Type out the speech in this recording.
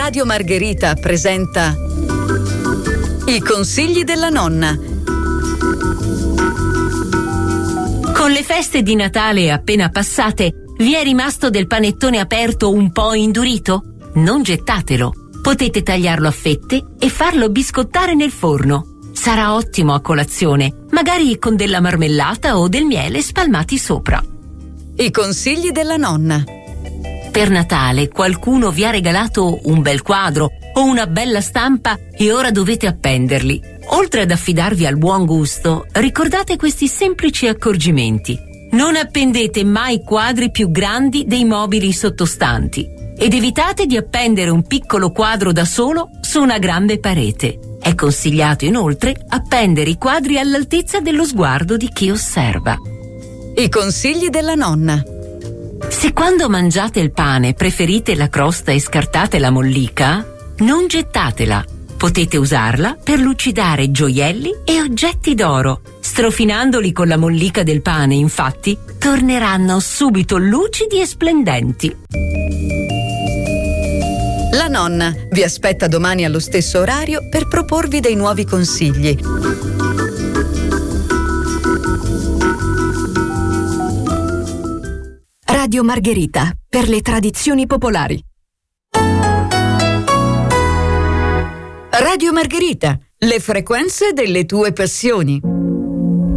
Radio Margherita presenta I consigli della nonna. Con le feste di Natale appena passate, vi è rimasto del panettone aperto un po' indurito? Non gettatelo. Potete tagliarlo a fette e farlo biscottare nel forno. Sarà ottimo a colazione, magari con della marmellata o del miele spalmati sopra. I consigli della nonna. Per Natale qualcuno vi ha regalato un bel quadro o una bella stampa e ora dovete appenderli. Oltre ad affidarvi al buon gusto, ricordate questi semplici accorgimenti. Non appendete mai quadri più grandi dei mobili sottostanti ed evitate di appendere un piccolo quadro da solo su una grande parete. È consigliato inoltre appendere i quadri all'altezza dello sguardo di chi osserva. I consigli della nonna. Se quando mangiate il pane preferite la crosta e scartate la mollica, non gettatela. Potete usarla per lucidare gioielli e oggetti d'oro. Strofinandoli con la mollica del pane, infatti, torneranno subito lucidi e splendenti. La nonna vi aspetta domani allo stesso orario per proporvi dei nuovi consigli. Radio Margherita, per le tradizioni popolari. Radio Margherita, le frequenze delle tue passioni.